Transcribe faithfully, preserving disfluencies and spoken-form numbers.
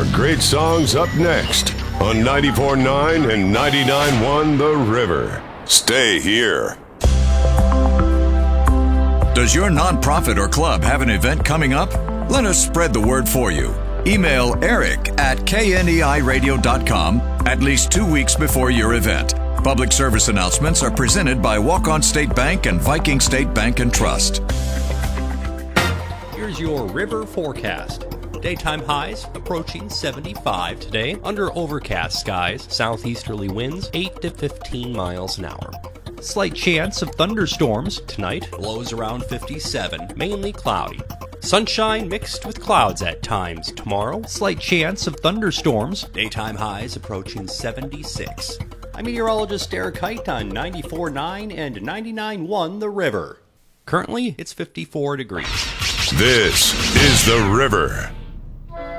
great songs up next on ninety-four point nine and ninety-nine point one The River. Stay here. Does your nonprofit or club have an event coming up? Let us spread the word for you. Email Eric at K N E I radio dot com at least two weeks before your event. Public service announcements are presented by Walk-On State Bank and Viking State Bank and Trust. Here's your river forecast. Daytime highs approaching seventy-five today under overcast skies, southeasterly winds eight to fifteen miles an hour. Slight chance of thunderstorms tonight, lows around fifty-seven, mainly cloudy. Sunshine mixed with clouds at times tomorrow, slight chance of thunderstorms, daytime highs approaching seventy-six. I'm meteorologist Eric Height on ninety-four point nine and ninety-nine point one The River. Currently, it's fifty-four degrees. This is The River.